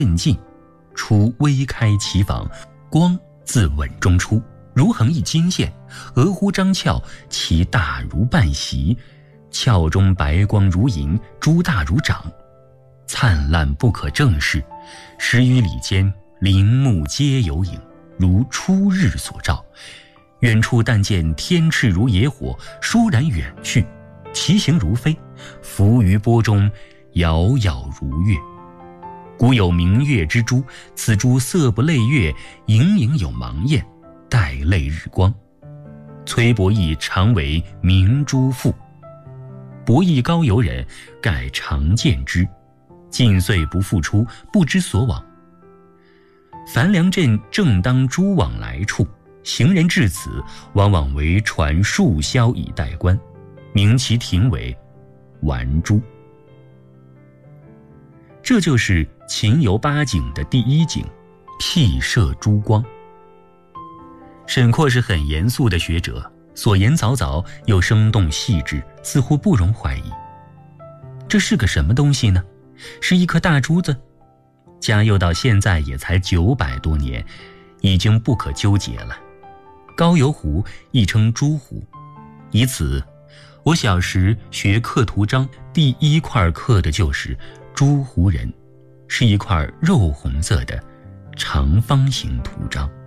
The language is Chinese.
渐进，初微开其坊，光自稳中出，如横一金线，额乎张翘，其大如半席，鞘中白光如银，珠大如掌，灿烂不可正视。10余里间，林木皆有影，如初日所照。远处但见天赤如野火，倏然远去，其形如飞，浮于波中，杳杳如月。古有明月之珠，此珠色不类月，盈盈有芒焰，带泪日光。崔伯益常为明珠赋，伯益高游人，盖常见之，尽岁不复出，不知所往。樊梁镇正当诸往来处，行人至此，往往为船数宵以待观，名其亭为玩珠。这就是秦游八景的第一景，辟射珠光。沈括是很严肃的学者，所言凿凿又生动细致，似乎不容怀疑。这是个什么东西呢？是一颗大珠子？嘉佑到现在也才900多年，已经不可纠结了。高邮湖亦称珠湖，以此，我小时学刻图章，第一块刻的就是珠湖人，是一块肉红色的长方形图章。